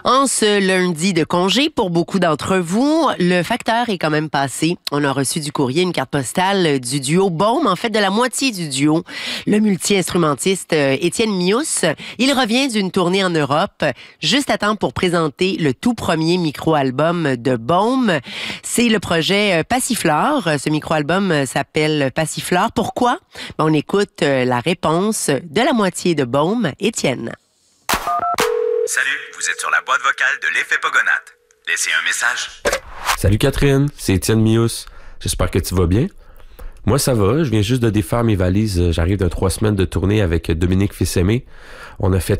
En ce lundi de congé, pour beaucoup d'entre vous, le facteur est quand même passé. On a reçu du courrier une carte postale du duo Baume, en fait de la moitié du duo, le multi-instrumentiste Étienne Mious. Il revient d'une tournée en Europe, juste à temps pour présenter le tout premier micro-album de Baume. C'est le projet Passiflore. Ce micro-album s'appelle Passiflore. Pourquoi? On écoute la réponse de la moitié de Baume, Étienne. Salut, vous êtes sur la boîte vocale de l'Effet Pogonate. Laissez un message. Salut Catherine, c'est Étienne Mious. J'espère que tu vas bien. Moi, ça va. Je viens juste de défaire mes valises. J'arrive de 3 semaines de tournée avec Dominique Fils-Aimé. On a fait